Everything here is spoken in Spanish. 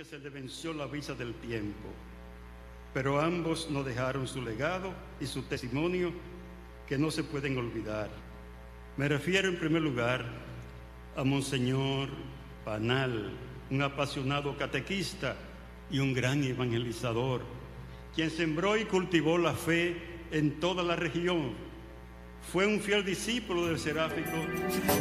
que se le venció la visa del tiempo, pero ambos nos dejaron su legado y su testimonio que no se pueden olvidar. Me refiero en primer lugar a Monseñor Panal, un apasionado catequista y un gran evangelizador, quien sembró y cultivó la fe en toda la región. Fue un fiel discípulo del seráfico